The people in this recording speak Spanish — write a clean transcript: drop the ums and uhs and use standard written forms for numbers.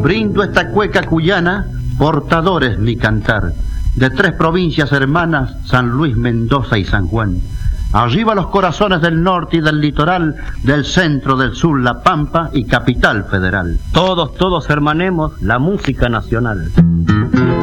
Brindo esta cueca cuyana, portadores mi cantar, de 3 provincias hermanas, San Luis, Mendoza y San Juan. Arriba los corazones del norte y del litoral, del centro, del sur, La Pampa y Capital Federal. Todos hermanemos la música nacional.